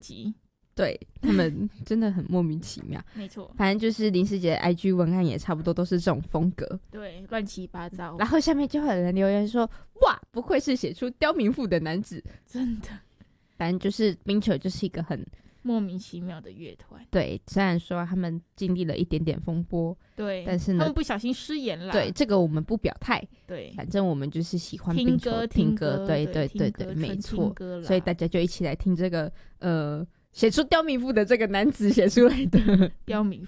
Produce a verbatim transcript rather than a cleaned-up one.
辑。 对，他们真的很莫名其妙。 没错， 反正就是林师姐的 I G 文案也差不多都是这种风格， 对，乱七八糟。 然后下面就会有人留言说：“哇，不愧是写出刁民赋的男子。” 真的， 反正就是冰球就是一个很莫名其妙的乐团。 对，虽然说他们经历了一点点风波， 对， 但是呢， 他们不小心失言了。 对，这个我们不表态。 对， 反正我们就是喜欢听冰球， 歌听歌， 对对对对，没错。所以大家就一起来听这个呃。写出刁民赋的这个男子写出来的刁民